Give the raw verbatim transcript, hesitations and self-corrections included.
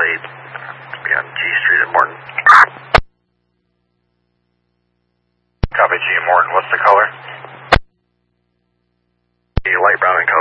plate. Be on G Street at Morton. Copy G Morton. What's the color? Light brown and